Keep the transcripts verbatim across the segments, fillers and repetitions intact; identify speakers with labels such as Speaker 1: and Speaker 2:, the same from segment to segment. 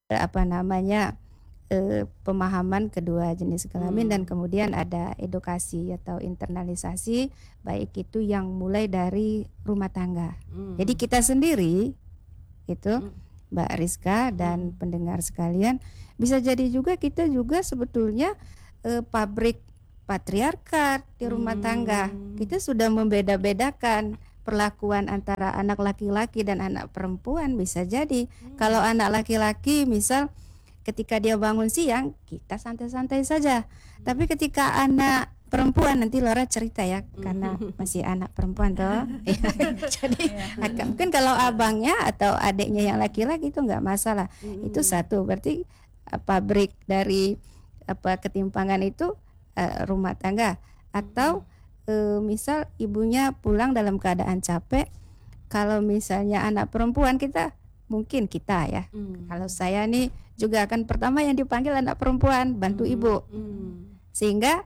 Speaker 1: eh, apa namanya eh, pemahaman kedua jenis kelamin,
Speaker 2: Hmm.
Speaker 1: dan kemudian ada edukasi atau internalisasi, baik itu yang mulai dari rumah tangga.
Speaker 2: Hmm.
Speaker 1: Jadi kita sendiri itu,
Speaker 2: Hmm.
Speaker 1: Mbak Rizka dan
Speaker 2: Hmm.
Speaker 1: pendengar sekalian, bisa jadi juga kita juga sebetulnya eh, pabrik patriarkat di rumah tangga.
Speaker 2: Hmm.
Speaker 1: Kita sudah membeda-bedakan perlakuan antara anak laki-laki dan anak perempuan. Bisa jadi
Speaker 2: Hmm.
Speaker 1: kalau anak laki-laki misal ketika dia bangun siang kita santai-santai saja, tapi ketika anak perempuan, nanti Laura cerita ya karena masih anak perempuan toh. Jadi agak- mungkin kalau abangnya atau adiknya yang laki-laki itu nggak masalah.
Speaker 2: Hmm.
Speaker 1: Itu satu, berarti uh, pabrik dari apa ketimpangan itu uh, rumah tangga. Atau uh, misal ibunya pulang dalam keadaan capek, kalau misalnya anak perempuan, kita mungkin kita ya,
Speaker 2: Hmm.
Speaker 1: kalau saya nih juga akan pertama yang dipanggil anak perempuan, bantu
Speaker 2: Hmm.
Speaker 1: ibu,
Speaker 2: Hmm.
Speaker 1: sehingga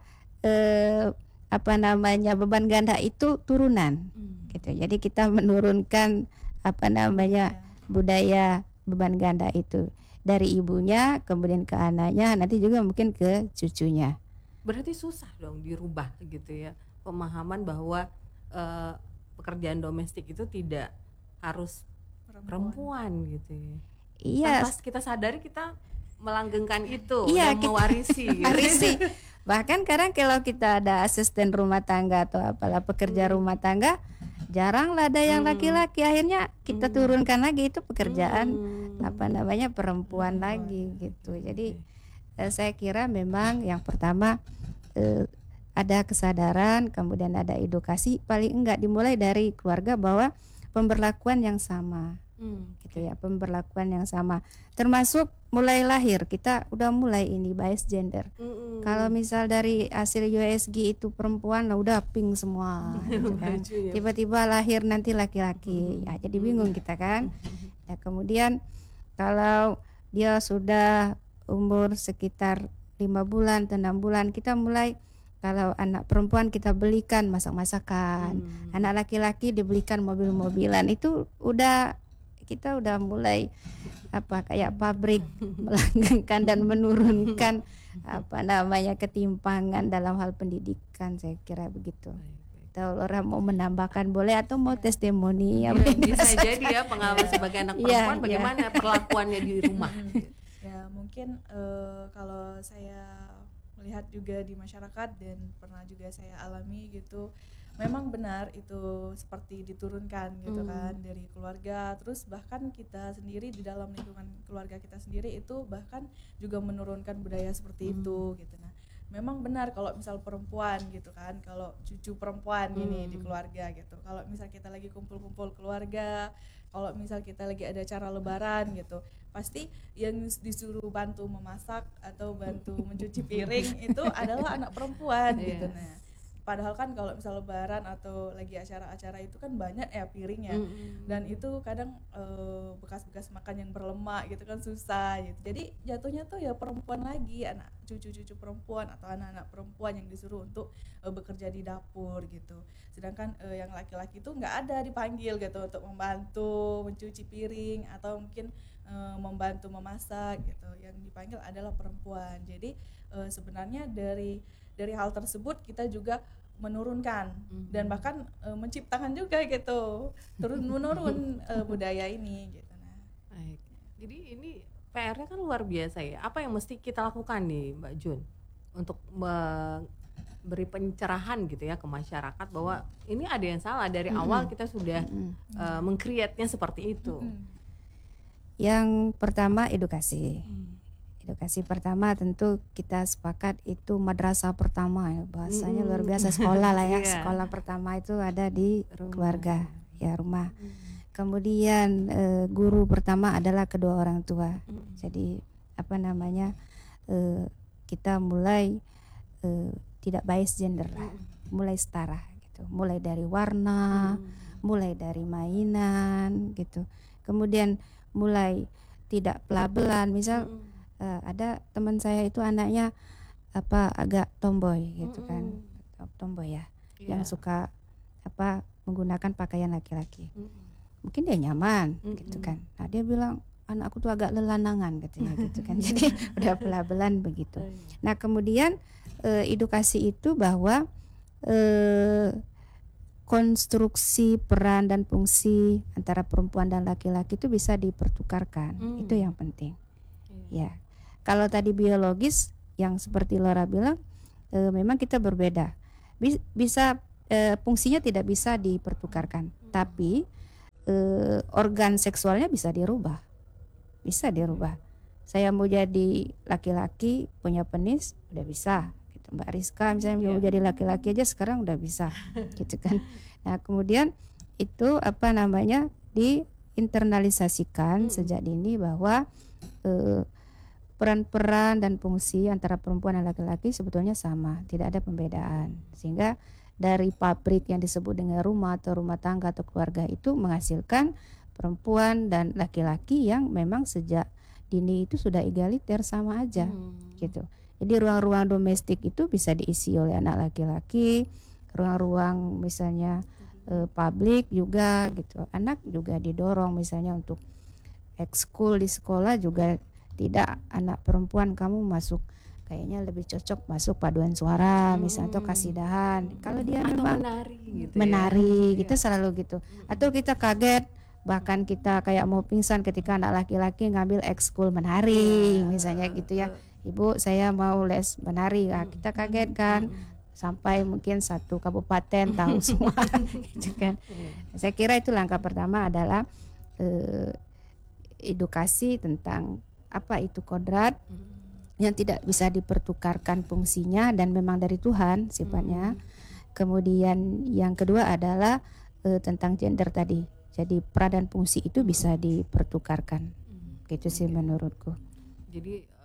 Speaker 1: eh, apa namanya beban ganda itu turunan
Speaker 2: Hmm.
Speaker 1: gitu. Jadi kita menurunkan apa namanya budaya beban ganda itu dari ibunya kemudian ke anaknya, nanti juga mungkin ke cucunya.
Speaker 2: Berarti susah dong dirubah gitu ya, pemahaman bahwa eh, pekerjaan domestik itu tidak harus perempuan gitu ya.
Speaker 1: Iya,
Speaker 2: Tanpa kita sadari kita melanggengkan itu,
Speaker 1: Iya,
Speaker 2: dan
Speaker 1: kita-
Speaker 2: mewarisi gitu.
Speaker 1: harisi. Bahkan kadang kalau kita ada asisten rumah tangga atau apalah pekerja
Speaker 2: Hmm.
Speaker 1: rumah tangga, jarang lah ada yang
Speaker 2: Hmm.
Speaker 1: laki-laki. Akhirnya kita
Speaker 2: Hmm.
Speaker 1: turunkan lagi itu pekerjaan
Speaker 2: Hmm.
Speaker 1: apa namanya perempuan lagi gitu. Jadi eh, saya kira memang yang pertama eh, ada kesadaran, kemudian ada edukasi, paling enggak dimulai dari keluarga bahwa pemberlakuan yang sama
Speaker 2: Hmm.
Speaker 1: gitu ya, pemberlakuan yang sama, termasuk mulai lahir kita udah mulai ini bias gender.
Speaker 2: Hmm.
Speaker 1: Kalau misal dari hasil U S G itu perempuan lah udah pink semua gitu kan.
Speaker 2: Bajunya.
Speaker 1: Tiba-tiba lahir nanti laki-laki, ya jadi bingung kita kan. Ya, kemudian kalau dia sudah umur sekitar lima bulan atau enam bulan, kita mulai, kalau anak perempuan kita belikan masak-masakan,
Speaker 2: Hmm.
Speaker 1: anak laki-laki dibelikan mobil-mobilan. Itu udah, kita udah mulai apa kayak pabrik melanggengkan dan menurunkan apa namanya ketimpangan dalam hal pendidikan, saya kira begitu. Atau orang mau menambahkan boleh, atau mau testimoni ya,
Speaker 2: Ya,
Speaker 1: bebas.
Speaker 2: bisa jadi ya pengalaman sebagai anak
Speaker 1: Iya,
Speaker 2: perempuan,
Speaker 1: iya.
Speaker 2: bagaimana perlakuannya di rumah.
Speaker 3: Ya mungkin eh, kalau saya melihat juga di masyarakat dan pernah juga saya alami gitu, memang benar itu seperti diturunkan gitu
Speaker 2: Hmm.
Speaker 3: kan dari keluarga, terus bahkan kita sendiri di dalam lingkungan keluarga kita sendiri itu bahkan juga menurunkan budaya seperti
Speaker 2: Hmm.
Speaker 3: itu gitu. Nah memang benar kalau misal perempuan gitu kan, kalau cucu perempuan ini di
Speaker 2: Hmm.
Speaker 3: keluarga gitu, kalau misal kita lagi kumpul-kumpul keluarga, kalau misal kita lagi ada acara lebaran gitu, pasti yang disuruh bantu memasak atau bantu mencuci piring itu adalah anak perempuan gitu.
Speaker 2: Iya.
Speaker 3: Nah padahal kan kalau misal lebaran atau lagi acara-acara itu kan banyak ya piringnya,
Speaker 2: Hmm.
Speaker 3: dan itu kadang eh, bekas-bekas makan yang berlemak gitu kan susah gitu. Jadi jatuhnya tuh ya perempuan lagi, anak cucu-cucu perempuan atau anak-anak perempuan yang disuruh untuk eh, bekerja di dapur gitu. Sedangkan eh, yang laki-laki tuh nggak ada dipanggil gitu untuk membantu mencuci piring atau mungkin eh, membantu memasak gitu. Yang dipanggil adalah perempuan. Jadi eh, sebenarnya dari dari hal tersebut kita juga menurunkan
Speaker 2: Mhm.
Speaker 3: dan bahkan e, menciptakan juga gitu turun menurun e, budaya ini gitu. Nah,
Speaker 2: Baik. Jadi ini P R-nya kan luar biasa ya. Apa yang mesti kita lakukan nih Mbak Jun untuk memberi pencerahan gitu ya ke masyarakat bahwa ini ada yang salah dari
Speaker 1: Mm-mm.
Speaker 2: awal kita sudah
Speaker 1: Mm-mm.
Speaker 2: uh, meng-create-nya seperti itu.
Speaker 3: mm,
Speaker 1: Yang pertama edukasi.
Speaker 2: Hmm.
Speaker 1: Edukasi pertama tentu kita sepakat itu madrasah pertama ya, bahasanya
Speaker 2: Mm-mm.
Speaker 1: luar biasa, sekolah lah ya.
Speaker 2: Iya.
Speaker 1: Sekolah pertama itu ada di
Speaker 2: Rumah.
Speaker 1: keluarga ya, rumah.
Speaker 2: Hmm.
Speaker 1: Kemudian eh, guru pertama adalah kedua orang tua.
Speaker 2: Hmm.
Speaker 1: Jadi apa namanya eh, kita mulai eh, tidak bias gender lah, mulai setara gitu. Mulai dari warna,
Speaker 2: Hmm.
Speaker 1: mulai dari mainan gitu. Kemudian mulai tidak pelabelan, misal
Speaker 2: Hmm.
Speaker 1: Uh, ada teman saya itu anaknya apa agak tomboy gitu kan,
Speaker 2: Mm-mm.
Speaker 1: tomboy ya,
Speaker 2: Iya.
Speaker 1: yang suka apa menggunakan pakaian laki-laki.
Speaker 2: Mm-mm.
Speaker 1: Mungkin dia nyaman
Speaker 2: Mm-mm.
Speaker 1: gitu kan. Nah dia bilang anakku tuh agak lelanangan katanya gitu kan. Jadi udah pelan-pelan begitu. Nah kemudian eh, edukasi itu bahwa eh, konstruksi peran dan fungsi antara perempuan dan laki-laki itu bisa dipertukarkan.
Speaker 2: Hmm.
Speaker 1: Itu yang penting. Ya. Kalau tadi biologis yang seperti Laura bilang e, memang kita berbeda. Bis, bisa e, fungsinya tidak bisa dipertukarkan, hmm. tapi e, organ seksualnya bisa dirubah. Bisa dirubah. Saya mau jadi laki-laki punya penis udah bisa. Mbak Rizka misalnya mau jadi laki-laki aja sekarang udah bisa gitu kan. Nah kemudian itu apa namanya diinternalisasikan hmm. sejak dini bahwa eh, peran-peran dan fungsi antara perempuan dan laki-laki sebetulnya sama, tidak ada pembedaan, sehingga dari pabrik yang disebut dengan rumah atau rumah tangga atau keluarga itu menghasilkan perempuan dan laki-laki yang memang sejak dini itu sudah egaliter sama aja hmm. gitu. Jadi ruang-ruang domestik itu bisa diisi oleh anak laki-laki, ruang-ruang misalnya eh, publik juga gitu. Anak juga didorong misalnya untuk ekskul di sekolah juga tidak anak perempuan kamu masuk kayaknya lebih cocok masuk paduan suara hmm. misalnya atau kasidahan. Kalau dia
Speaker 2: atau
Speaker 1: memang
Speaker 2: menari gitu,
Speaker 1: menari
Speaker 2: ya.
Speaker 1: Gitu selalu gitu. Atau kita kaget bahkan kita kayak mau pingsan ketika anak laki-laki ngambil ekskul menari ya, misalnya gitu ya. Ibu saya mau les menari, nah, kita kaget kan sampai mungkin satu kabupaten tahu semua gitu kan. Saya kira itu langkah pertama adalah eh, edukasi tentang apa itu kodrat yang tidak bisa dipertukarkan fungsinya dan memang dari Tuhan sifatnya. Kemudian yang kedua adalah eh, tentang gender tadi. Jadi peran dan fungsi itu bisa dipertukarkan. Gitu sih menurutku.
Speaker 2: Jadi